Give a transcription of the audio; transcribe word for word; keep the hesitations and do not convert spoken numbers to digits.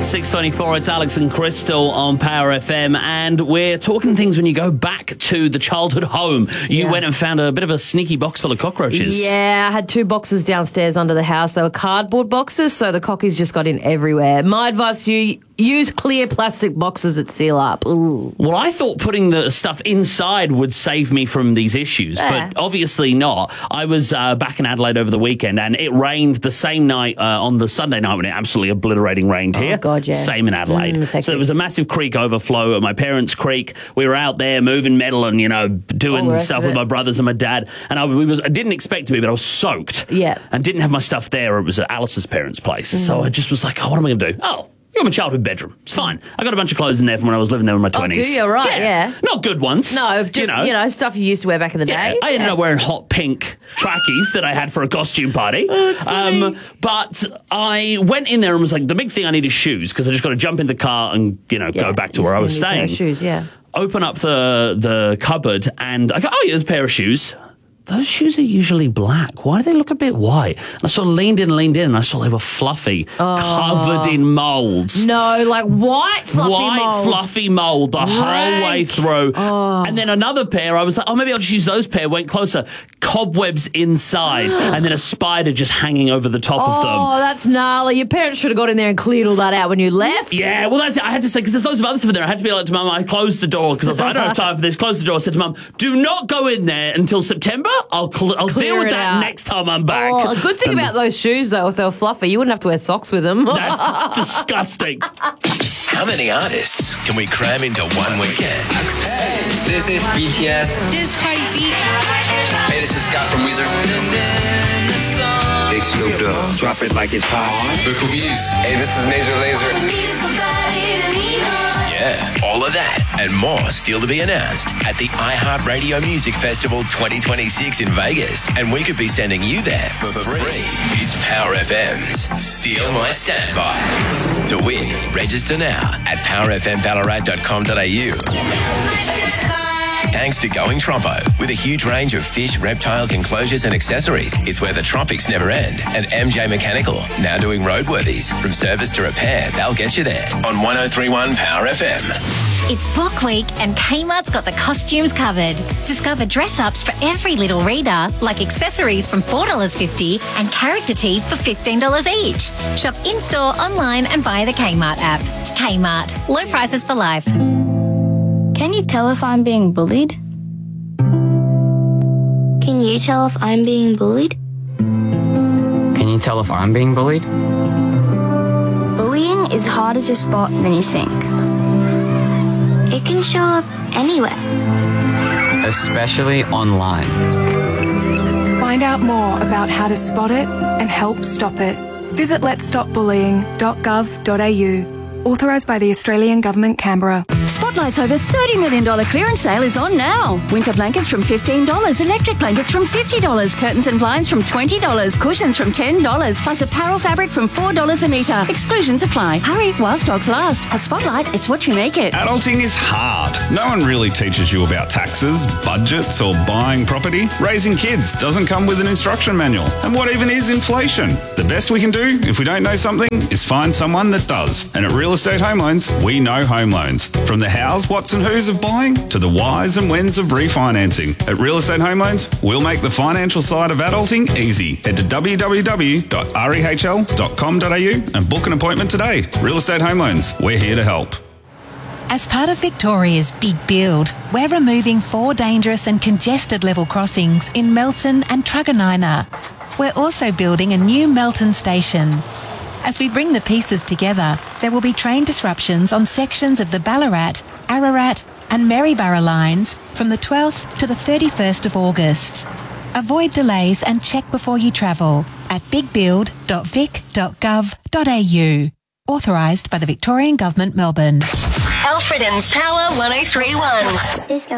six twenty-four, it's Alex and Crystal on Power F M, and we're talking things when you go back to the childhood home. You Yeah. went and found a bit of a sneaky box full of cockroaches. Yeah, I had two boxes downstairs under the house. They were cardboard boxes, so the cockies just got in everywhere. My advice to you, use clear plastic boxes that seal up. Ooh. Well, I thought putting the stuff inside would save me from these issues, Yeah. but obviously not. I was uh, back in Adelaide over the weekend, and it rained the same night uh, on the Sunday night when it absolutely obliterating rained here. Oh, God, yeah. Same in Adelaide. Mm, so hectic. there was a massive creek overflow at my parents' creek. We were out there moving metal and, you know, doing All the rest stuff of with it. my brothers and my dad, and I, we was, I didn't expect to be, but I was soaked. Yeah. And didn't have my stuff there. It was at Alice's parents' place. Mm. So I just was like, oh, what am I going to do? Oh, you're in my childhood bedroom. It's fine. I got a bunch of clothes in there from when I was living there in my twenties. Oh, do you? Right, yeah. Not good ones. No, just, you know, stuff you used to wear back in the Yeah, day. I ended up wearing hot pink trackies that I had for a costume party. um, but I went in there and was like, the big thing I need is shoes, because I just got to jump in the car and, you know, Yeah, go back to you where I still was need a pair staying. of shoes, yeah. Open up the the cupboard and I go, oh, yeah, there's a pair of shoes. Those shoes are usually black. Why do they look a bit white? And I sort of leaned in and leaned in and I saw they were fluffy, covered in moulds. No, like white fluffy White, mold. fluffy mould the whole Rank. way through. And then another pair, I was like, oh, maybe I'll just use those pair. Went closer. Cobwebs inside and then a spider just hanging over the top of them. Oh, that's gnarly. Your parents should have got in there and cleared all that out when you left. Yeah, well, that's it. I had to say, because there's loads of other stuff in there. I had to be like to Mum, I closed the door because I was like, I don't have time for this. Close the door. I said to Mum, do not go in there until September. I'll, cl- I'll Clear deal with it that out. next time I'm back. Oh, a good thing Um, about those shoes, though, if they were fluffy, you wouldn't have to wear socks with them. That's disgusting. How many artists can we cram into one weekend? Hey, this is B T S. This is Cardi B. Hey, this is Scott from Weezer. Big Snoop Dogg. Drop it like it's hot. The Cookies. Hey, this is Major Lazer. Yeah, all of that and more still to be announced at the iHeartRadio Music Festival twenty twenty-six in Vegas. And we could be sending you there for free. It's Power F M's Steal My Standby. To win, register now at power f m ballarat dot com dot a u. Thanks to Going Trompo, with a huge range of fish, reptiles, enclosures and accessories. It's where the tropics never end. And M J Mechanical, now doing roadworthies. From service to repair, they'll get you there. On one oh three point one Power F M. It's Book Week and Kmart's got the costumes covered. Discover dress-ups for every little reader, like accessories from four dollars fifty and character tees for fifteen dollars each. Shop in-store, online and via the Kmart app. Kmart, low prices for life. Can you tell if I'm being bullied? Can you tell if I'm being bullied? Can you tell if I'm being bullied? Bullying is harder to spot than you think. It can show up anywhere. Especially online. Find out more about how to spot it and help stop it. Visit lets stop bullying dot gov dot a u. Authorised by the Australian Government, Canberra. Spotlight's over thirty million dollars clearance sale is on now. Winter blankets from fifteen dollars, electric blankets from fifty dollars, curtains and blinds from twenty dollars, cushions from ten dollars, plus apparel fabric from four dollars a metre. Exclusions apply. Hurry while stocks last. At Spotlight, it's what you make it. Adulting is hard. No one really teaches you about taxes, budgets, or buying property. Raising kids doesn't come with an instruction manual. And what even is inflation? The best we can do, if we don't know something, is find someone that does. And at Real Estate Home Loans, we know home loans. From the hows, whats and whos of buying to the whys and whens of refinancing. At Real Estate Home Loans, we'll make the financial side of adulting easy. Head to w w w dot rehl dot com dot a u and book an appointment today. Real Estate Home Loans, we're here to help. As part of Victoria's Big Build, we're removing four dangerous and congested level crossings in Melton and Truganina. We're also building a new Melton station. As we bring the pieces together, there will be train disruptions on sections of the Ballarat, Ararat and Maryborough lines from the twelfth to the thirty-first of August. Avoid delays and check before you travel at big build dot vic dot gov dot a u. Authorised by the Victorian Government, Melbourne. Alfreden's Power one oh three point one. Disco.